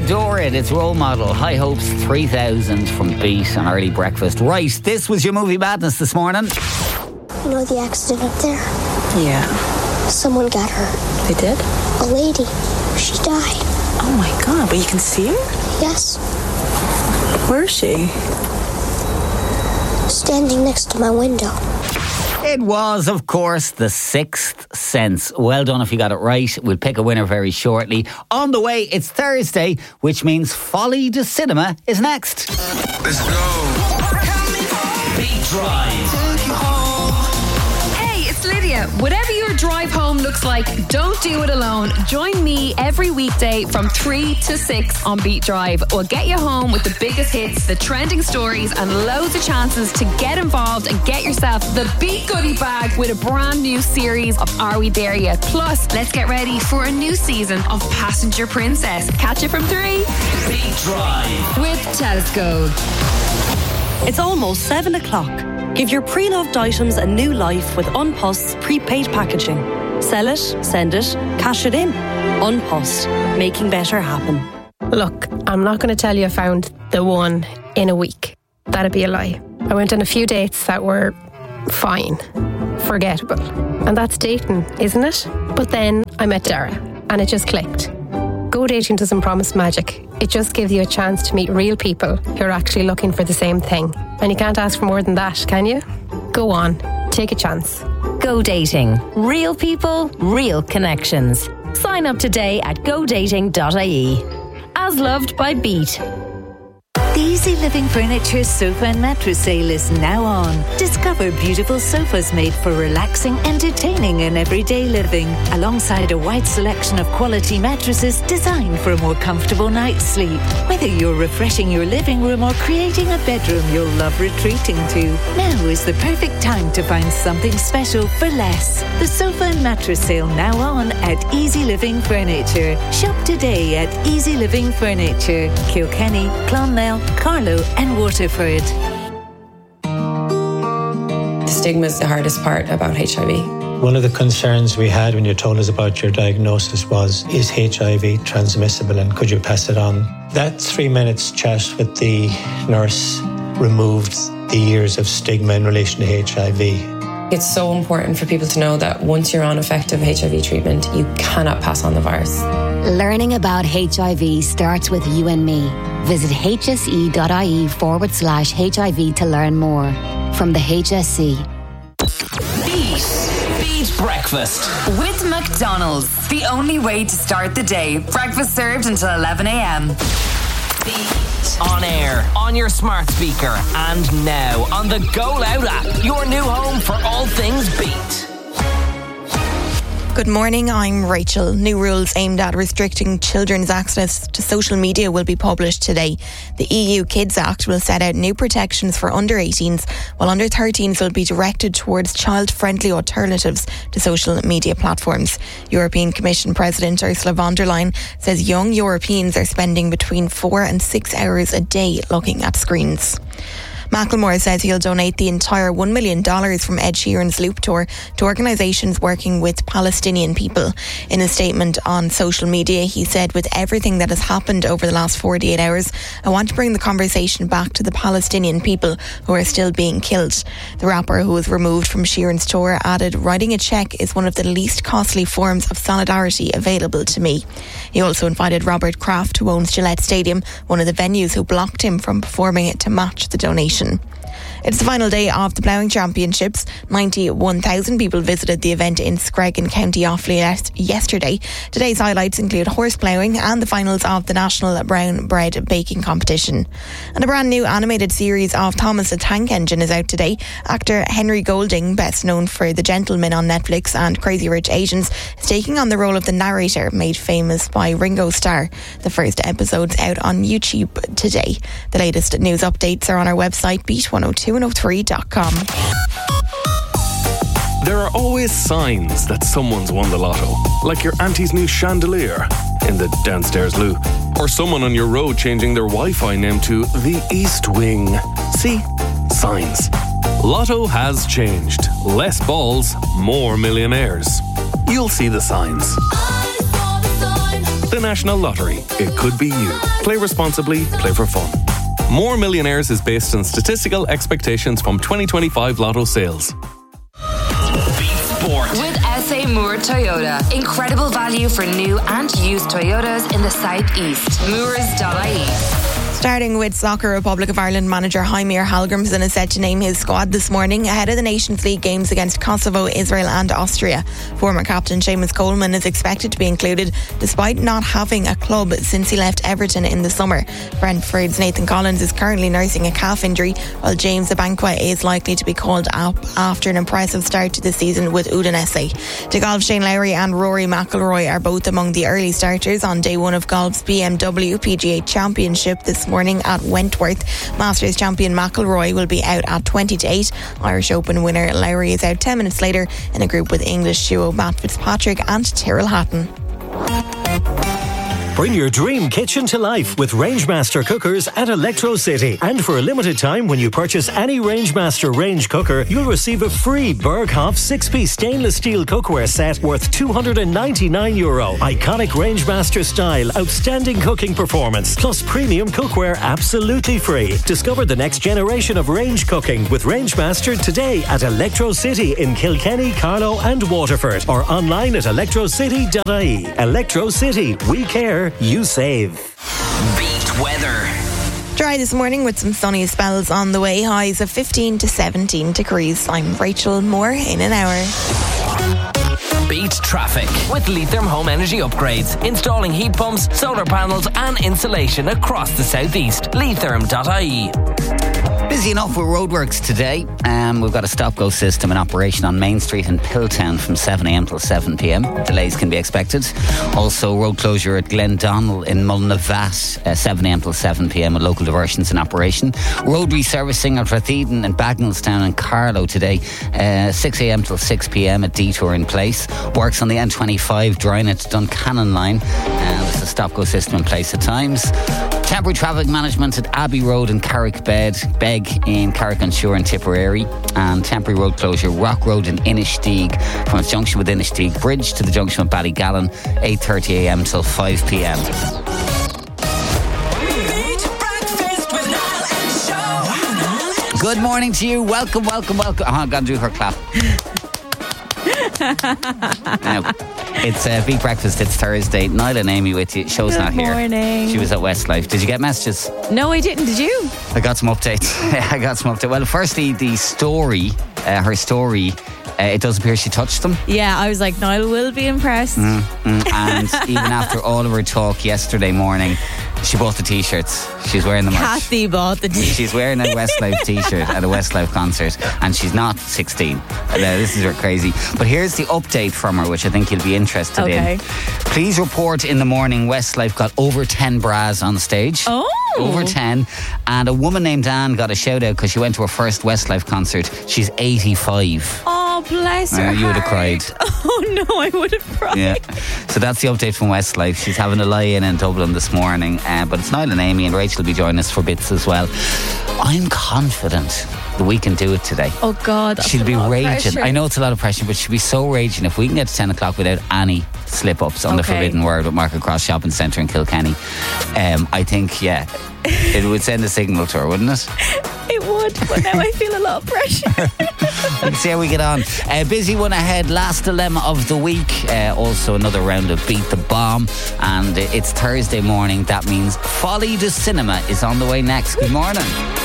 adore it. It's Role Model, High Hopes 3000 from Beat on Early Breakfast. Right, this was your movie madness this morning. You know the accident up there? Yeah. Someone got hurt. They did? A lady. She died. Oh my God, but you can see her? Yes. Where is she? Standing next to my window. It was, of course, The Sixth Sense. Well done if you got it right. We'll pick a winner very shortly. On the way, it's Thursday, which means Folly de Cinema is next. Let's go. Beat Drive. Hey, it's Lydia. Whatever your drive home looks like, don't do it alone. Join me every weekday from 3 to 6 on Beat Drive. We'll get you home with the biggest hits, the trending stories, and loads of chances to get involved and get yourself the Beat Goodie Bag with a brand new series of Are We There Yet? Plus, let's get ready for a new season of Passenger Princess. Catch it from 3. Beat Drive with Telescope. It's almost 7 o'clock. Give your pre-loved items a new life with Unpost's prepaid packaging. Sell it, send it, cash it in. Unpost, making better happen. Look, I'm not going to tell you I found the one in a week. That'd be a lie. I went on a few dates that were fine, forgettable. And that's dating, isn't it? But then I met Dara and it just clicked. Go dating doesn't promise magic. It just gives you a chance to meet real people who are actually looking for the same thing. And you can't ask for more than that, can you? Go on, take a chance. Go dating. Real people, real connections. Sign up today at godating.ie. As loved by Beat. The Easy Living Furniture Sofa and Mattress Sale is now on. Discover beautiful sofas made for relaxing, entertaining and everyday living, alongside a wide selection of quality mattresses designed for a more comfortable night's sleep. Whether you're refreshing your living room or creating a bedroom you'll love retreating to, now is the perfect time to find something special for less. The Sofa and Mattress Sale now on at Easy Living Furniture. Shop today at Easy Living Furniture, Kilkenny, Clonmel, Carlow and Waterford. The stigma is the hardest part about HIV. One of the concerns we had when you told us about your diagnosis was, is HIV transmissible and could you pass it on? That 3 minutes chat with the nurse removed the years of stigma in relation to HIV. It's so important for people to know that once you're on effective HIV treatment, you cannot pass on the virus. Learning about HIV starts with you and me. Visit hse.ie/HIV to learn more. From the HSE. Beat Breakfast With McDonald's. The only way to start the day. Breakfast served until 11 a.m. Beat. On air, on your smart speaker, and now on the Go Loud app. Your new home for all things Beat. Good morning, I'm Rachel. New rules aimed at restricting children's access to social media will be published today. The EU Kids Act will set out new protections for under 18s, while under 13s will be directed towards child-friendly alternatives to social media platforms. European Commission President Ursula von der Leyen says young Europeans are spending between 4 and 6 hours a day looking at screens. Macklemore says he'll donate the entire $1 million from Ed Sheeran's Loop Tour to organisations working with Palestinian people. In a statement on social media, he said, "With everything that has happened over the last 48 hours, I want to bring the conversation back to the Palestinian people who are still being killed." The rapper, who was removed from Sheeran's tour, added, "Writing a cheque is one of the least costly forms of solidarity available to me." He also invited Robert Kraft, who owns Gillette Stadium, one of the venues, who blocked him from performing it, to match the donation. It's the final day of the Ploughing Championships. 91,000 people visited the event in Screggan, County Offaly yesterday. Today's highlights include horse ploughing and the finals of the National Brown Bread Baking Competition. And a brand new animated series of Thomas the Tank Engine is out today. Actor Henry Golding, best known for The Gentleman on Netflix and Crazy Rich Asians, is taking on the role of the narrator, made famous by Ringo Starr. The first episode's out on YouTube today. The latest news updates are on our website, beat102103.com. There are always signs that someone's won the lotto, like your auntie's new chandelier in the downstairs loo, or someone on your road changing their Wi-Fi name to the East Wing. See? Signs. Lotto has changed. Less balls, more millionaires. You'll see the signs. I saw the sign. The National Lottery. It could be you. Play responsibly, play for fun. More Millionaires is based on statistical expectations from 2025 Lotto sales. Sport. With SA Moore Toyota. Incredible value for new and used Toyotas in the southeast. Moores.ie. Starting with Soccer Republic of Ireland manager Heimir Hallgrimsson is set to name his squad this morning ahead of the Nations League games against Kosovo, Israel and Austria. Former captain Seamus Coleman is expected to be included despite not having a club since he left Everton in the summer. Brentford's Nathan Collins is currently nursing a calf injury, while James Abankwah is likely to be called up after an impressive start to the season with Udinese. To golf, Shane Lowry and Rory McIlroy are both among the early starters on day one of golf's BMW PGA Championship this morning at Wentworth. Masters champion McIlroy will be out at 20-8. Irish Open winner Lowry is out 10 minutes later in a group with English duo Matt Fitzpatrick and Tyrrell Hatton. Bring your dream kitchen to life with Rangemaster cookers at Electro City. And for a limited time, when you purchase any Rangemaster range cooker, you'll receive a free Berghoff 6-piece stainless steel cookware set worth €299. Iconic Rangemaster style, outstanding cooking performance, plus premium cookware absolutely free. Discover the next generation of range cooking with Rangemaster today at Electro City in Kilkenny, Carlow and Waterford, or online at electrocity.ie. Electro City, we care, you save. Beat weather. Dry this morning with some sunny spells on the way. Highs of 15 to 17 degrees. I'm Rachel. More in an hour. Beat traffic with Leitrim Home Energy Upgrades. Installing heat pumps, solar panels and insulation across the southeast. Leitrim.ie. Busy enough with roadworks today. We've got a stop-go system in operation on Main Street in Pilltown from 7am till 7pm. Delays can be expected. Also, road closure at Glendonnell in Mullinavat, 7am till 7pm with local diversions in operation. Road resurfacing at Ratheden and Bagnallstown and Carlow today, 6am till 6pm at Detour in place. Works on the N25 Drynett to Duncannon line. There's a stop-go system in place at times. Temporary traffic management at Abbey Road and Carrickbeg in Carrick-on-Shore and Tipperary, and temporary road closure Rock Road in Inishdeeg from its junction with Inishdeeg Bridge to the junction with Ballygallen, 8:30am till 5pm. Good morning to you. Welcome. Oh, I've got to do her clap. Now, it's Beat Breakfast. It's Thursday. Niall and Amy with you. Show's not here. Good morning. She was at Westlife. Did you get messages? No, I didn't. Did you? I got some updates. Well, firstly, the story, her story, it does appear she touched them. Yeah, I was like, Niall will be impressed. And even after all of her talk yesterday morning, she bought the t-shirts. She's wearing the merch. Kathy bought the t-shirt. She's wearing a Westlife t-shirt at a Westlife concert, and she's not 16. This is crazy. But here's the update from her, which I think you'll be interested in. Please report in the morning. Westlife got over 10 bras on stage. Oh. Over 10. And a woman named Anne got a shout out because she went to her first Westlife concert. She's 85. Oh, bless her. You would have cried. Oh no, I would have cried. Yeah. So that's the update from Westlife. She's having a lie-in in Dublin this morning. But it's Niall and Amy, and Rachel will be joining us for bits as well. I'm confident that we can do it today. Oh God, that's she'll be raging. Pressure. I know it's a lot of pressure, but she'll be so raging if we can get to 10 o'clock without any slip-ups on the Forbidden Word at Market Cross Shopping Centre in Kilkenny. I think, it would send a signal to her, wouldn't it? It would, but now I feel a lot of pressure. Let's see how we get on. Busy one ahead. Last dilemma of the week. Also another round of Beat the Bomb. And it's Thursday morning. That means Folly the Cinema is on the way next. Good morning.